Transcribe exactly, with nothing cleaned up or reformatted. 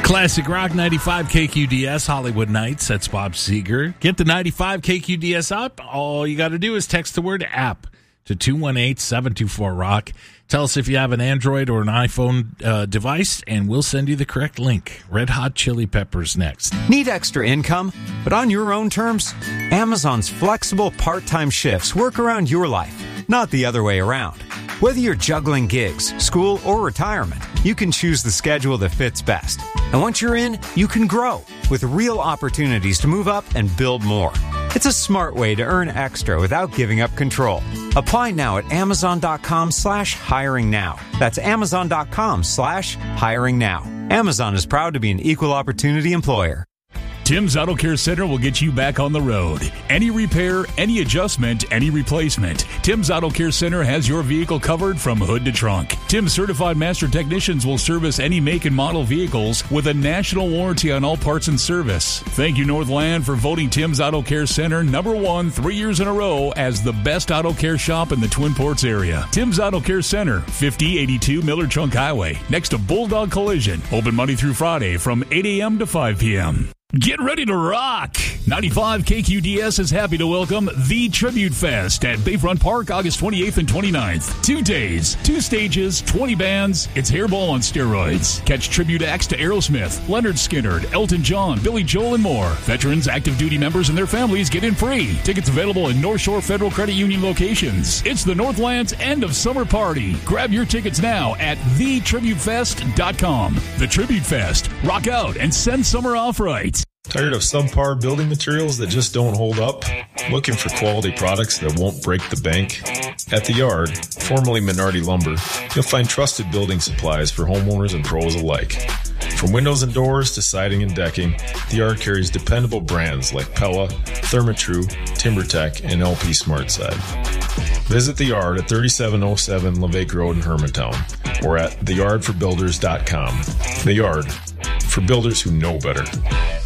Classic Rock ninety-five K Q D S, Hollywood Nights. That's Bob Seger. Get the ninety-five K Q D S app. All you got to do is text the word app to two one eight, seven two four, rock. Tell us if you have an Android or an iPhone uh, device, and we'll send you the correct link. Red Hot Chili Peppers next. Need extra income, but on your own terms? Amazon's flexible part-time shifts work around your life, not the other way around. Whether you're juggling gigs, school, or retirement, you can choose the schedule that fits best. And once you're in, you can grow with real opportunities to move up and build more. It's a smart way to earn extra without giving up control. Apply now at amazon.com slash hiring now. That's amazon.com slash hiring now. Amazon is proud to be an equal opportunity employer. Tim's Auto Care Center will get you back on the road. Any repair, any adjustment, any replacement. Tim's Auto Care Center has your vehicle covered from hood to trunk. Tim's certified master technicians will service any make and model vehicles with a national warranty on all parts and service. Thank you, Northland, for voting Tim's Auto Care Center number one three years in a row as the best auto care shop in the Twin Ports area. Tim's Auto Care Center, fifty eighty-two Miller Trunk Highway, next to Bulldog Collision. Open Monday through Friday from eight a.m. to five p.m. Get ready to rock! ninety-five K Q D S is happy to welcome The Tribute Fest at Bayfront Park, August twenty-eighth and twenty-ninth. Two days, two stages, twenty bands. It's Hairball on steroids. Catch tribute acts to Aerosmith, Leonard Skinner, Elton John, Billy Joel, and more. Veterans, active duty members, and their families get in free. Tickets available in North Shore Federal Credit Union locations. It's the Northland's end of summer party. Grab your tickets now at the tribute fest dot com. The Tribute Fest. Rock out and send summer off right. Tired of subpar building materials that just don't hold up? Looking for quality products that won't break the bank? At The Yard, formerly Menardi Lumber, you'll find trusted building supplies for homeowners and pros alike. From windows and doors to siding and decking, The Yard carries dependable brands like Pella, Therma-Tru, TimberTech, and L P SmartSide. Visit The Yard at thirty-seven oh seven Levake Road in Hermantown or at the yard for builders dot com. The Yard, for builders who know better.